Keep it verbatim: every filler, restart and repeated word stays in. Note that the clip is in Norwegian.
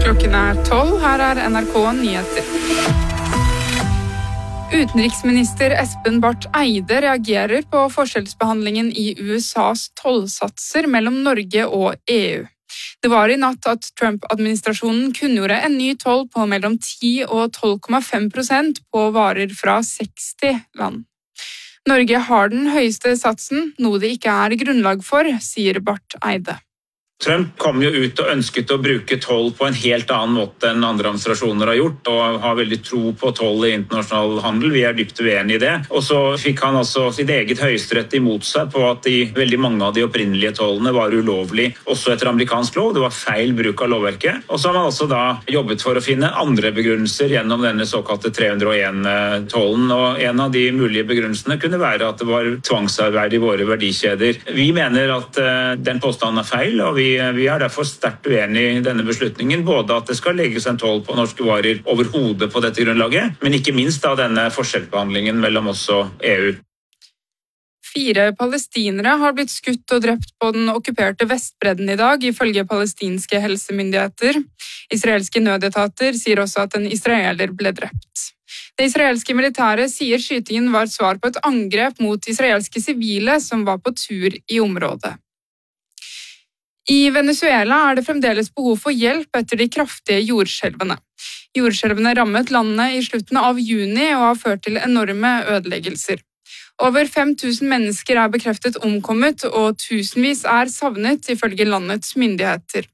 Klokken er tolv, her er N R K Nyheter. Utenriksminister Espen Barth Eide reagerer på forskjellsbehandlingen i U S A's tollsatser mellom Norge og E U. Det var i natt at Trump-administrasjonen kunngjorde en ny toll på mellom ti og tolv komma fem prosent på varer fra seksti land. Norge har den høyeste satsen, noe det ikke er grunnlag for, sier Barth Eide. Trump kom jo ut og ønsket å bruke toll på en helt annen måte enn andre administrasjoner har gjort, og har veldig tro på toll i internasjonal handel. Vi er dypt uenige i det. Og så fikk han altså sitt eget høyesterett imot seg på at de, veldig mange av de opprinnelige tollene var ulovlig, også etter amerikansk lov. Det var feil bruk av lovverket. Og så har man altså da jobbet for å finne andre begrunnelser gjennom denne såkalte tre hundre og en-tollen, og en av de mulige begrunnelsene kunne være at det var tvangsarbeid i våre verdikjeder. Vi mener at uh, den påstanden er feil, og vi Vi, vi er derfor sterkt uenig i denne beslutningen, både at det skal legges en toll på norske varer over hodet på dette grunnlaget, men ikke minst da denne forskjellsbehandlingen mellom oss og E U. Fire palestinere har blitt skutt og drept på den okkuperte Vestbredden i dag, ifølge palestinske helsemyndigheter. Israelske nødetater sier også at en israeler ble drept. Det israelske militæret sier skytingen var svar på et angrep mot israelske sivile som var på tur i området. I Venezuela er det fremdeles behov for hjelp etter de kraftige jordskjelvene. Jordskjelvene rammet landet i slutten av juni og har ført til enorme ødeleggelser. Over fem tusen mennesker er bekreftet omkommet, og tusenvis er savnet ifølge landets myndigheter.